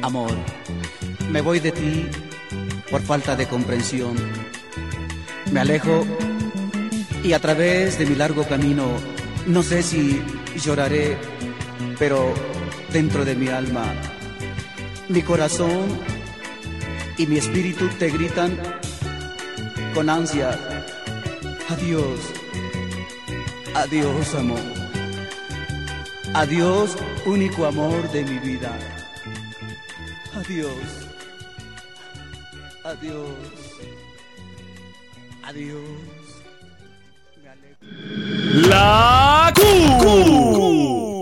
Amor, me voy de ti por falta de comprensión. Me alejo y a través de mi largo camino, no sé si lloraré, pero dentro de mi alma, mi corazón y mi espíritu te gritan con ansia: adiós, adiós amor, adiós único amor de mi vida, adiós, adiós, adiós. Me alejo. La Q.